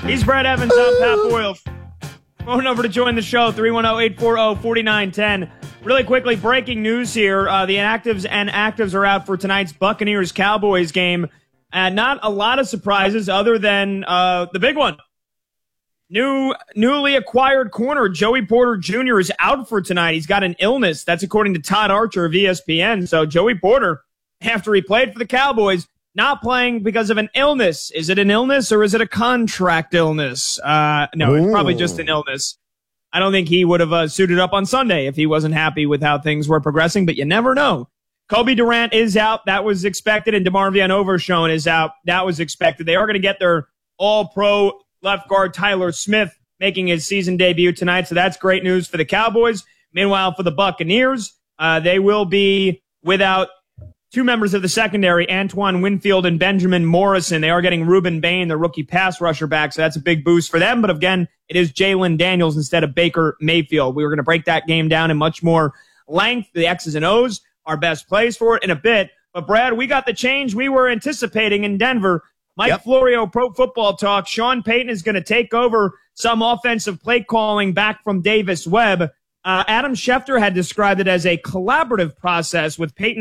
He's Brad Evans. I'm Pat Boyle. Phone number to join the show, 310-840-4910. Really quickly, breaking news here. The inactives and actives are out for tonight's Buccaneers-Cowboys game. Not a lot of surprises other than the big one. Newly acquired corner Joey Porter Jr. is out for tonight. He's got an illness. That's according to Todd Archer of ESPN. So Joey Porter, after he played for the Cowboys, not playing because of an illness. Is it an illness or is it a contract illness? No, it's probably just an illness. I don't think he would have suited up on Sunday if he wasn't happy with how things were progressing, but you never know. Kobe Durant is out. That was expected. And DeMar Overshown is out. That was expected. They are going to get their all-pro left guard Tyler Smith making his season debut tonight. So that's great news for the Cowboys. Meanwhile, for the Buccaneers, they will be without two members of the secondary, Antoine Winfield and Benjamin Morrison. They are getting Reuben Bain, the rookie pass rusher, back, so that's a big boost for them. But again, it is Jalen Daniels instead of Baker Mayfield. We were going to break that game down in much more length, the X's and O's, our best plays for it in a bit. But, Brad, we got the change we were anticipating in Denver. Mike Florio, Pro Football Talk. Sean Payton is going to take over some offensive play calling back from Davis Webb. Adam Schefter had described it as a collaborative process with Payton